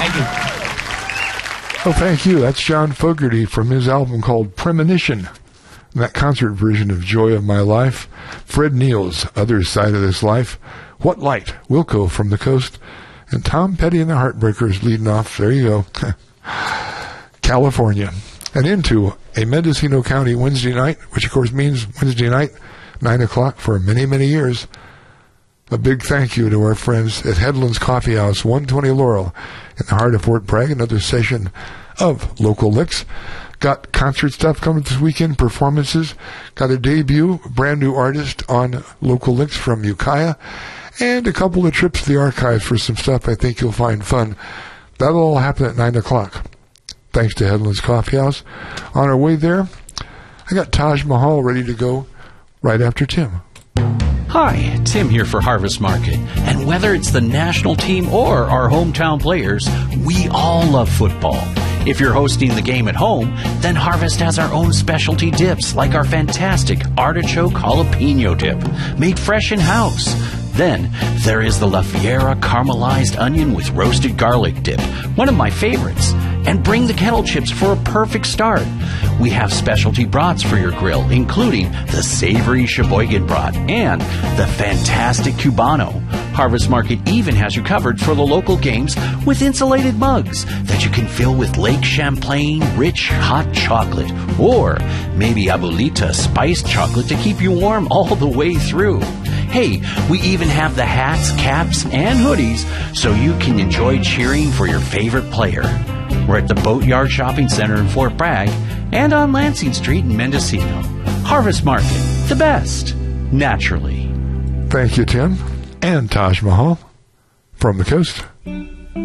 Thank you. Oh, thank you. That's John Fogerty from his album called Premonition. And that concert version of Joy of My Life. Fred Neal's Other Side of This Life. What Light? Wilco from the Coast. And Tom Petty and the Heartbreakers leading off. There you go. California. And into a Mendocino County Wednesday night, which of course means Wednesday night, 9 o'clock for many, many years. A big thank you to our friends at Headlands Coffee House, 120 Laurel, in the heart of Fort Bragg. Another session of Local Licks. Got concert stuff coming this weekend, performances. Got a debut, brand new artist on Local Licks from Ukiah. And a couple of trips to the archives for some stuff I think you'll find fun. That'll all happen at 9 o'clock. Thanks to Headlands Coffee House. On our way there, I got Taj Mahal ready to go right after Tim. Hi, Tim here for Harvest Market. And whether it's the national team or our hometown players, we all love football. If you're hosting the game at home, then Harvest has our own specialty dips, like our fantastic artichoke jalapeno dip, made fresh in-house. Then, there is the La Fiera caramelized onion with roasted garlic dip, one of my favorites. And bring the kettle chips for a perfect start. We have specialty brats for your grill, including the savory Sheboygan brat and the fantastic Cubano. Harvest Market even has you covered for the local games with insulated mugs that you can fill with Lake Champlain rich hot chocolate, or maybe Abuelita spiced chocolate to keep you warm all the way through. Hey, we even have the hats, caps, and hoodies so you can enjoy cheering for your favorite player. We're at the Boatyard Shopping Center in Fort Bragg and on Lansing Street in Mendocino. Harvest Market, the best, naturally. Thank you, Tim. And Taj Mahal from the Coast.